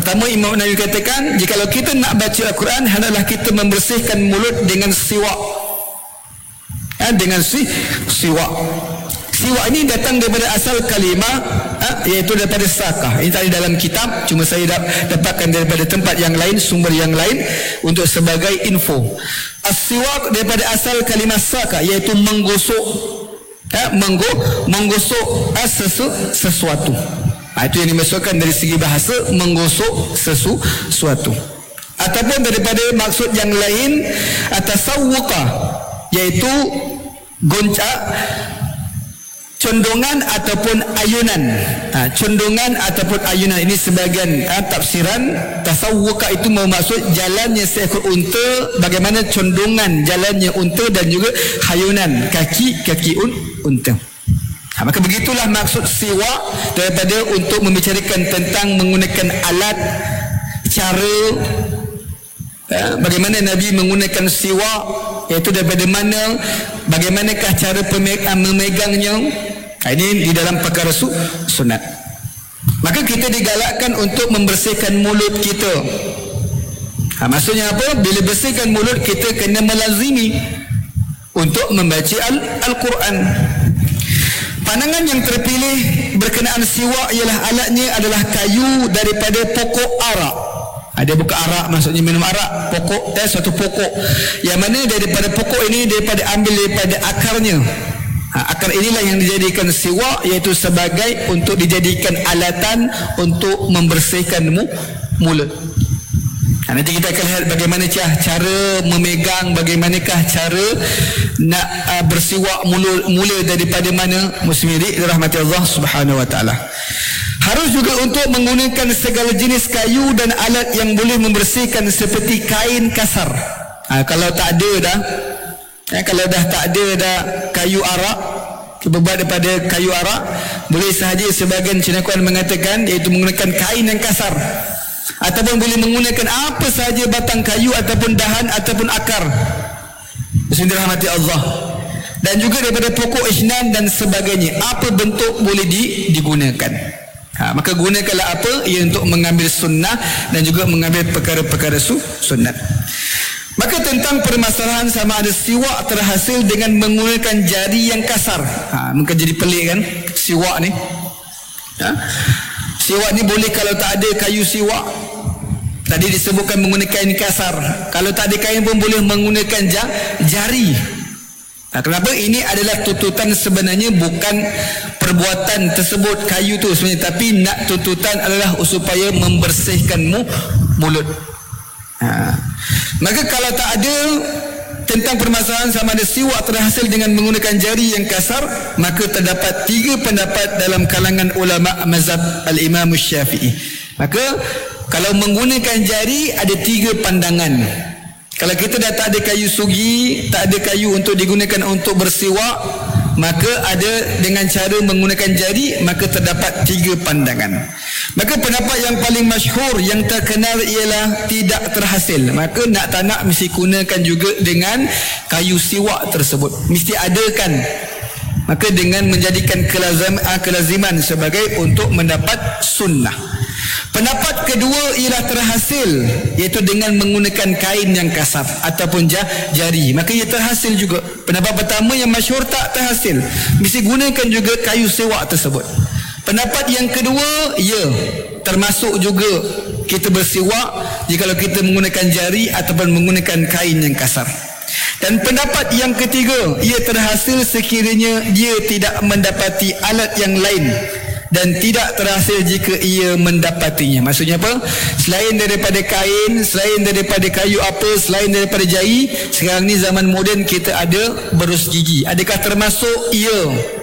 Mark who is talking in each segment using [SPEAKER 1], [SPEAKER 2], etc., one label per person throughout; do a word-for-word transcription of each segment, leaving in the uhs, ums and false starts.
[SPEAKER 1] Pertama, Imam Nawawi katakan, jikalau kita nak baca Al-Quran, hendaklah kita membersihkan mulut dengan siwak. Ha, dengan si, siwak. Siwak ini datang daripada asal kalimah, ha, iaitu daripada sakah. Ini tak ada dalam kitab, cuma saya dapatkan daripada tempat yang lain, sumber yang lain, untuk sebagai info. As-siwak daripada asal kalimah sakah, iaitu menggosok, ha, menggo, menggosok ha, sesu, sesuatu. Ha, itu yang dimaksudkan dari segi bahasa, menggosok sesuatu. Ataupun daripada maksud yang lain, atasawwuqa, iaitu goncak, condongan ataupun ayunan. Ha, condongan ataupun ayunan ini sebagian ha, tafsiran. Tasawwuqa itu bermaksud jalannya seekor unta, bagaimana condongan jalannya unta, dan juga hayunan kaki kaki un, unta. Ha, maka begitulah maksud siwak daripada untuk membicarakan tentang menggunakan alat, cara, ha, bagaimana Nabi menggunakan siwak, iaitu daripada mana, bagaimanakah cara memegangnya. Ha, ini di dalam perkara su, sunat. Maka kita digalakkan untuk membersihkan mulut kita. Ha, maksudnya apa? Bila bersihkan mulut, kita kena melazimi untuk membaca Al, Al-Quran. Pandangan yang terpilih berkenaan siwak ialah alatnya adalah kayu daripada pokok arak. Ada bukan arak, maksudnya minum arak, pokok, dan suatu pokok yang mana daripada pokok ini daripada ambil daripada akarnya. Ha, akar inilah yang dijadikan siwak, iaitu sebagai untuk dijadikan alatan untuk membersihkan mu, mulut. Ha, nanti kita akan lihat bagaimana cara memegang, bagaimanakah cara nak uh, bersiwak mulut, mula daripada mana. Muslimin dirahmati Allah Subhanahu wa taala. Harus juga untuk menggunakan segala jenis kayu dan alat yang boleh membersihkan, seperti kain kasar. Ha, kalau tak ada dah, ya, kalau dah tak ada dah kayu arak, terbuat daripada kayu arak, boleh sahaja sebagian cendekiawan mengatakan, iaitu menggunakan kain yang kasar, ataupun boleh menggunakan apa sahaja batang kayu ataupun dahan ataupun akar. Bismillahirrahmanirrahim Allah. Dan juga daripada pokok isnan dan sebagainya, apa bentuk boleh di, digunakan. Ha, maka gunakanlah apa? Ia untuk mengambil sunnah dan juga mengambil perkara-perkara su, sunnat. Maka tentang permasalahan sama ada siwak terhasil dengan menggunakan jari yang kasar. Ha, mungkin jadi pelik kan siwak ni. Ha? Siwak ni boleh kalau tak ada kayu siwak. Tadi disebutkan menggunakan kain kasar. Kalau tak ada kain pun boleh menggunakan jari. Nah, kenapa? Ini adalah tuntutan sebenarnya bukan perbuatan tersebut kayu tu sebenarnya, tapi nak tuntutan adalah supaya membersihkanmu mulut. Ha. Maka kalau tak ada tentang permasalahan sama ada siwak terhasil dengan menggunakan jari yang kasar, maka terdapat tiga pendapat dalam kalangan ulama mazhab al-Imam Syafi'i. Maka kalau menggunakan jari ada tiga pandangan. Kalau kita dah tak ada kayu sugi, tak ada kayu untuk digunakan untuk bersiwak, maka ada dengan cara menggunakan jari, maka terdapat tiga pandangan. Maka pendapat yang paling masyhur, yang terkenal ialah tidak terhasil. Maka nak tak nak mesti gunakan juga dengan kayu siwak tersebut, mesti adakan. Maka dengan menjadikan kelazim, kelaziman sebagai untuk mendapat sunnah. Pendapat kedua ialah terhasil, iaitu dengan menggunakan kain yang kasar ataupun jari, maka ia terhasil juga. Pendapat pertama yang masyhur tak terhasil, mesti gunakan juga kayu siwak tersebut. Pendapat yang kedua, ya, termasuk juga kita bersiwak jikalau kita menggunakan jari ataupun menggunakan kain yang kasar. Dan pendapat yang ketiga, ia terhasil sekiranya dia tidak mendapati alat yang lain, dan tidak terhasil jika ia mendapatinya. Maksudnya apa? Selain daripada kain, selain daripada kayu apa, selain daripada jari, sekarang ni zaman moden kita ada berus gigi. Adakah termasuk? Ya.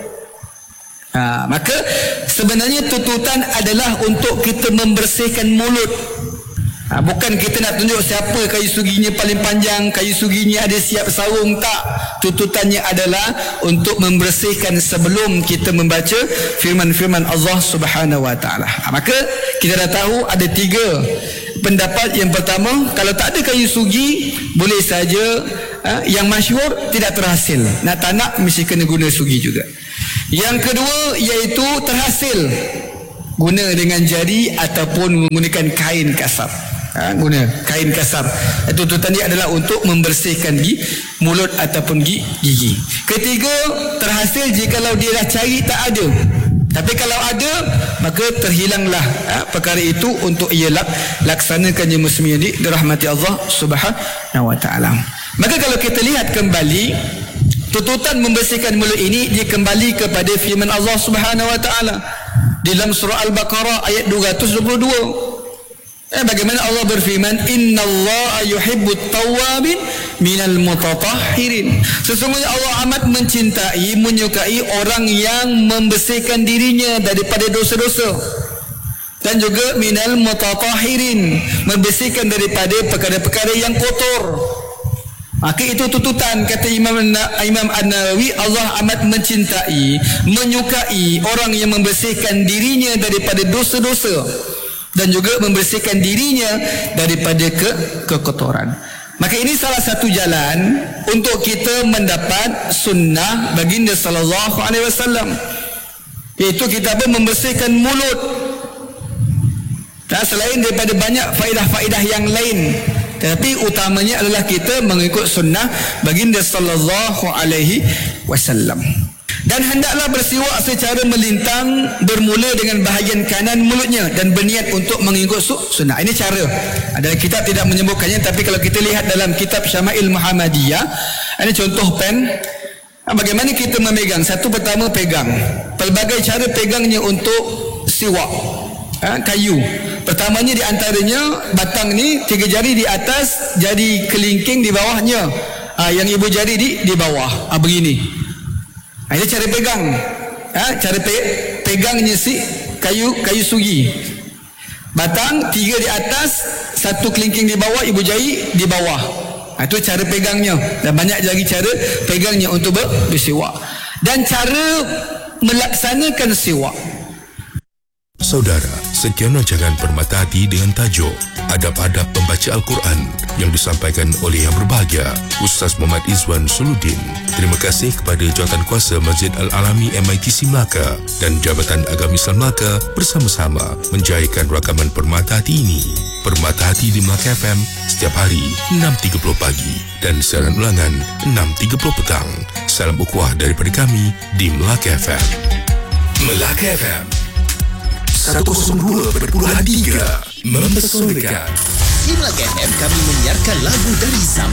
[SPEAKER 1] Ha, maka sebenarnya tuntutan adalah untuk kita membersihkan mulut. Ha, bukan kita nak tunjuk siapa kayu suginya paling panjang, kayu suginya ada siap sarung, tak. Tuntutannya adalah untuk membersihkan sebelum kita membaca firman-firman Allah Subhanahu wa taala. Ha, maka kita dah tahu ada tiga pendapat. Yang pertama, kalau tak ada kayu sugi boleh saja. Ha, yang masyhur tidak terhasil, nak tak nak mesti kena guna sugi juga. Yang kedua iaitu terhasil, guna dengan jari ataupun menggunakan kain kasar. Ha, guna kain kasar. Tuntutan dia adalah untuk membersihkan gigi, mulut ataupun gigi, gigi. Ketiga, terhasil jikalau dia dah cari tak ada. Tapi kalau ada, maka terhilanglah ha, perkara itu untuk ia lak, laksanakannya muslim yang dirahmati Allah Subhanahu wa taala. Maka kalau kita lihat kembali, tuntutan membersihkan mulut ini dia kembali kepada firman Allah Subhanahu wa taala dalam surah Al-Baqarah ayat dua ratus dua puluh dua. Eh, bagaimana Allah berfirman, innallaha yuhibbut tawwabin minal mutatahhirin. Sesungguhnya Allah amat mencintai, menyukai orang yang membersihkan dirinya daripada dosa-dosa, dan juga minal mutatahhirin, membersihkan daripada perkara-perkara yang kotor. Maka itu tuntutan, kata Imam Imam An-Nawawi, Allah amat mencintai, menyukai orang yang membersihkan dirinya daripada dosa-dosa dan juga membersihkan dirinya daripada ke kekotoran. Maka ini salah satu jalan untuk kita mendapat sunnah baginda sallallahu alaihi wasallam, iaitu kita pun membersihkan mulut. Dan selain daripada banyak faedah-faedah yang lain, tapi utamanya adalah kita mengikut sunnah baginda sallallahu alaihi wasallam. Dan hendaklah bersiwak secara melintang, bermula dengan bahagian kanan mulutnya dan berniat untuk mengikut sunnah. Ini cara. Dalam kitab tidak menyebutkannya, tapi kalau kita lihat dalam kitab Syama'il Muhammadiyah, ini contoh pen. Bagaimana kita memegang? Satu, pertama pegang. Pelbagai cara pegangnya untuk siwak. Ha, kayu. Pertamanya di antaranya batang ni tiga jari di atas, jari kelingking di bawahnya. Ha, yang ibu jari di di bawah. Ha, begini. Ha, ini cara pegang. Ha, cara pe, pegangnya si kayu kayu sugi. Batang tiga di atas, satu kelingking di bawah, ibu jari di bawah. Ha, itu cara pegangnya. Dan banyak lagi cara pegangnya untuk ber, bersiwak. Dan cara melaksanakan siwak.
[SPEAKER 2] Saudara, sekian rancangan Permata Hati dengan tajuk Adab-Adab Pembaca Al-Quran yang disampaikan oleh Yang Berbahagia Ustaz Muhammad Izwan Suluddin. Terima kasih kepada Jawatankuasa Masjid Al-Alami M I T C Melaka dan Jabatan Agama Islam Melaka bersama-sama menjayakan rakaman Permata Hati ini. Permata Hati di Melaka F M setiap hari enam tiga puluh pagi dan siaran ulangan enam tiga puluh petang. Salam ukhuwah daripada kami di Melaka F M. Melaka F M seratus dua perpuluhan tiga mempesonakan.
[SPEAKER 3] Di Melaka F M kami menyiarkan lagu dari zaman